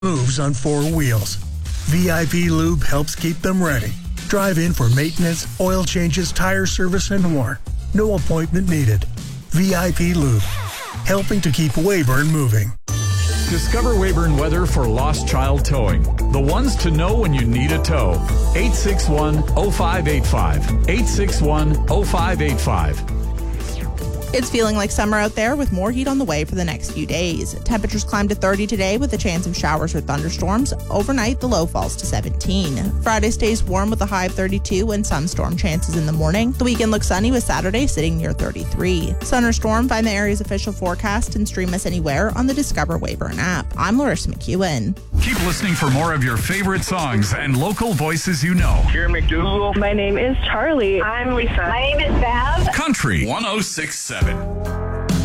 moves on 4 wheels. VIP Lube helps keep them ready. Drive in for maintenance, oil changes, tire service, and more. No appointment needed. VIP Lube, helping to keep Weyburn moving. Discover Weyburn weather for lost child towing. The ones to know when you need a tow. 861-0585. 861-0585. It's feeling like summer out there with more heat on the way for the next few days. Temperatures climb to 30 today with a chance of showers or thunderstorms. Overnight, the low falls to 17. Friday stays warm with a high of 32 and some storm chances in the morning. The weekend looks sunny with Saturday sitting near 33. Sun or storm, find the area's official forecast and stream us anywhere on the Discover Weyburn app. I'm Larissa McEwen. Keep listening for more of your favorite songs and local voices you know. Karen McDougal. My name is Charlie. I'm Lisa. My name is Bev. Country 106.7.